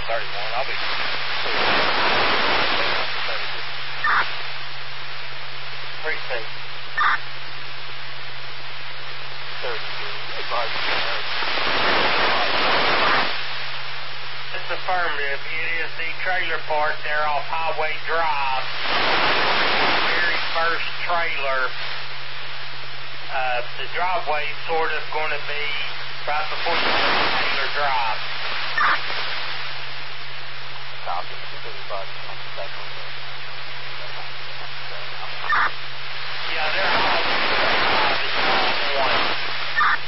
31. I'll be precinct 32. It's affirmative. It is the trailer park there off Highway Drive. The very first trailer. The driveway is sort of going to be right before you go to Taylor Drive. Copy.